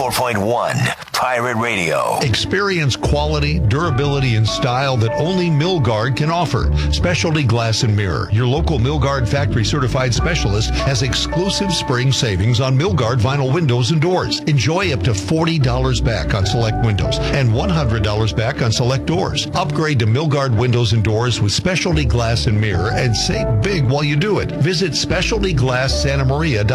94.1 Pirate Radio. Experience quality, durability, and style that only Milgard can offer. Specialty Glass and Mirror, your local Milgard factory certified specialist, has exclusive spring savings on Milgard vinyl windows and doors. Enjoy up to $40 back on select windows and $100 back on select doors. Upgrade to Milgard windows and doors with Specialty Glass and Mirror and save big while you do it. Visit SpecialtyGlassSantaMaria.com